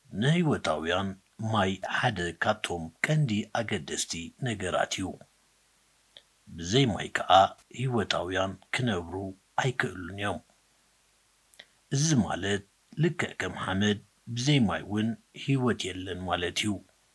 ንህይወታውያን ማይ ሓደ ካብቶም ቀንዲ ኣገደስቲ ነገራት እዩ። ብዘይ ማይ ከዓ ህይወታውያን ክነብሩ ኣይክእሉን እዮም። እዚ ማለት ልክዕ ከም ሓመድ ብዘይ ማይ እውን ህይወት የለን ማለት እዩ።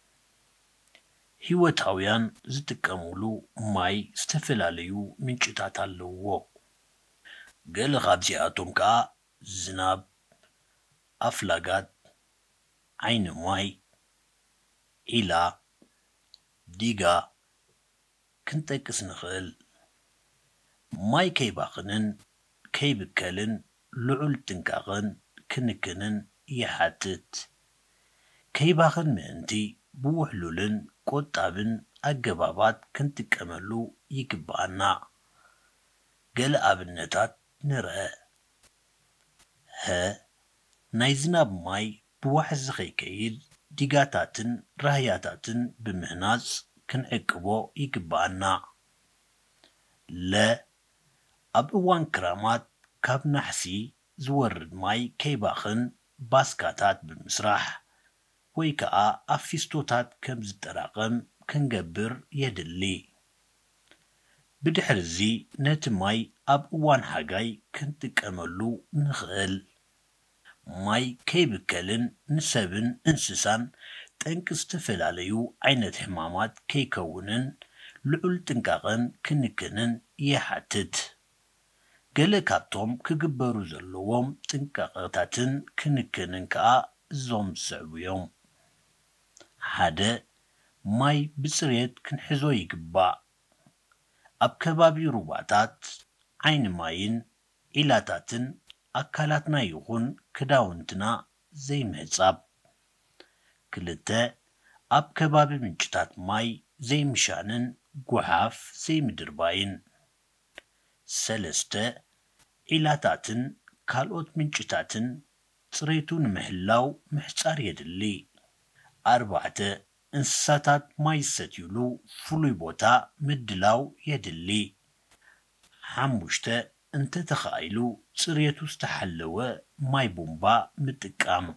ህይወታውያን ዝጥቀምሉ ማይ ዝተፈላለዩ ምንጭታት ኣለውዎ። ገለ ካብዚኣቶም ከዓ ዝናብ፣ ኣፍላጋት፣ ዓይኒ ማይ፣ ዒላ፣ ዲጋ ክንጠቅስ ንኽእል። ማይ ከይባኽንን ከይብከልን ልዑል ጥንቃቐን ክንክንን ይሓትት። ከይባኽን ምእንቲ ብውሕሉልን ቆጣብን ኣገባባት ክንጥቀመሉ ይግባአና። ገለ ኣብነታት ንርአ። ናይ ዝናብ ማይ ብዋሕዚ ከይከይድ ዲጋታትን ራህያታትን ብምህናፅ ክንዕቅቦ ይግባአና። ኣብ እዋን ክራማት ካብ ናሕሲ ዝወርድ ማይ ከይባኽን ባስካታት ብምስራሕ ወይ ከዓ ኣብ ፊስቶታት ከም ዝጠራቐም ክንገብር የድሊ። ብድሕሪ እዚ ነቲ ማይ ኣብ እዋን ሓጋይ ክንጥቀመሉ ንኽእል። ማይ ከይብከልን ንሰብን እንስሳን ጠንቂ ዝተፈላለዩ ዓይነት ሕማማት ከይከውንን ልዑል ጥንቃቐን ክንክንን ይሓትት። ገለ ካብቶም ክግበሩ ዘለዎም ጥንቃቐታትን ክንክንን ከዓ እዞም ዝስዕቡ እዮም። 1. ማይ ብፅሬት ክንሕዞ ይግባእ። ኣብ ከባቢ ሩባታት ዓይኒ ማይን ዒላታትን ኣካላትና ይኹን ክዳውንትና ዘይምህፃብ። 2. ኣብ ከባቢ ምንጭታት ማይ ዘይምሻንን ጉሓፍ ዘይምድርባይን። 3. ዒላታትን ካልኦት ምንጭታትን ፅሬቱ ንምሕላው ምሕፃር የድሊ። 4. እንስሳታት ማይ ዝሰትዩሉ ፍሉይ ቦታ ምድላው የድሊ። 5. እንተተኻኢሉ ፅሬቱ ዝተሓለወ ማይ ቡንባ ምጥቃም።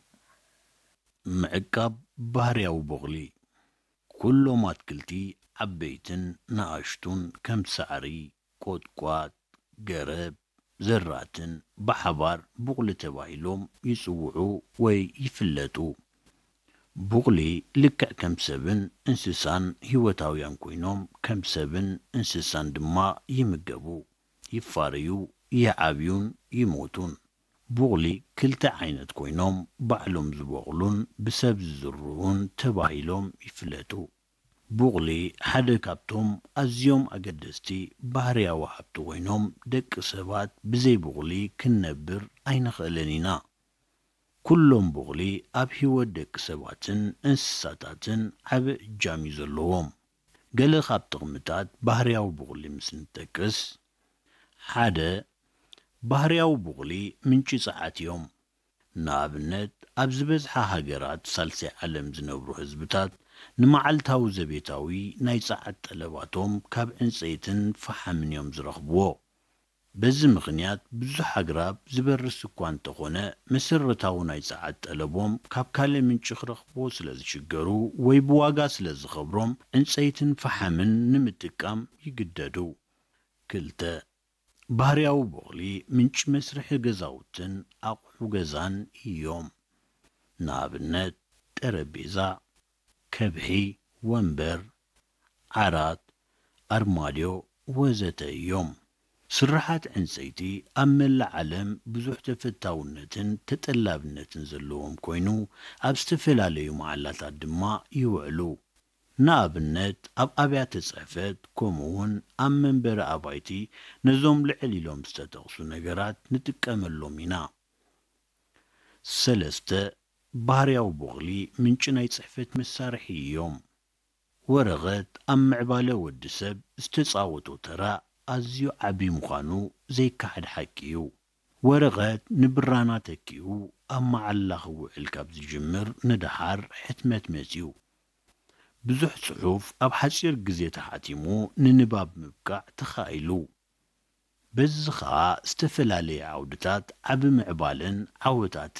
ምዕቃብ ባህርያዊ ቡቕሊ ኩሎም ኣትክልቲ ዓበይትን ንኣሽቱን ከም ሳዕሪ፣ ቆጥቋጥ፣ ገረብ፣ ዘራትን ብሓባር ቡቕሊ ተባሂሎም ይጽውዑ ወይ ይፍለጡ። ቡቕሊ ልክዕ ከም ሰብን እንስሳን ህይወታውያን ኮይኖም ከም ሰብን እንስሳን ድማ ይምገቡ፣ ይፋረዩ፣ ይዓብዩን ይሞቱን። ቡቕሊ ክልተ ዓይነት ኮይኖም ባዕሎም ዝበቕሉን ብሰብ ዝዝርኡን ተባሂሎም ይፍለጡ። ቡቕሊ ሓደ ካብቶም ኣዝዮም ኣገደስቲ ባህርያዊ ሃብቲ ኮይኖም ደቂ ሰባት ብዘይ ቡቕሊ ክንነብር ኣይንኽእልን ኢና። ኩሎም ቡቕሊ ኣብ ህይወት ደቂ ሰባትን እንስሳታትን ዓብ እጃም እዩ ዘለዎም። ገለ ካብ ጥቕምታት ባህርያዊ ቡቕሊ ምስ ንጠቅስ 1. ባህርያዊ ቡቕሊ ምንጪ ፀዓት እዮም። ንኣብነት ኣብ ዝበዝሓ ሃገራት ሳልሳይ ዓለም ዝነብሩ ህዝብታት ንመዓልታዊ ዘቤታዊ ናይ ፀዓት ጠለባቶም ካብ ዕንፀይትን ፈሓምን እዮም ዝረኽብዎ። በዚ ምኽንያት ብዙሕ ኣግራብ ዝበርስ እኳ እንተኾነ መሰረታዊ ናይ ፀዓት ጠለቦም ካብ ካልእ ምንጪ ክረኽብዎ ስለ ዝሽገሩ ወይ ብዋጋ ስለ ዝኸብሮም ዕንፀይትን ፈሓምን ንምጥቃም ይግደዱ። 2. ባህርያዊ ቡቕሊ ምንጪ መስርሒ ገዛውትን ኣቑሑ ገዛን እዮም። ንኣብነት ጠረጴዛ፣ ከብሒ፣ ወንበር፣ ዓራት፣ ኣርማድዮ ወዘተ እዮም። ስራሓት ዕንፀይቲ ኣብ መላእ ዓለም ብዙሕ ተፈታውነትን ተጠላብነትን ዘለዎም ኮይኑ ኣብ ዝተፈላለዩ መዓላታት ድማ ይውዕሉ። ንኣብነት ኣብ ኣብያተ ፅሕፈት ከምኡውን ኣብ መንበሪ ኣባይቲ ነዞም ልዕል ኢሎም ዝተጠቕሱ ነገራት ንጥቀመሎም ኢና። 3. ባህርያዊ ቡቕሊ ምንጪ ናይ ፅሕፈት መሳርሒ እዮም። ወረቐት ኣብ ምዕባለ ወዲ ሰብ ዝተፃወቶ ተራ ኣዝዩ ዓብይ ምዃኑ ዘይከሓድ ሓቂ እዩ። ወረቐት ንብራና ተኪኡ ኣብ መዓላ ክውዕል ካብ ዝጅምር ንድሓር ሕትመት መፅዩ። ብዙሕ ጽሑፍ ኣብ ሓፂር ግዜ ተሓቲሙ ንንባብ ምብቃዕ ተኻኢሉ። በዚ ከዓ ዝተፈላለየ ዓውድታት ዓብ ምዕባልን ዓወታት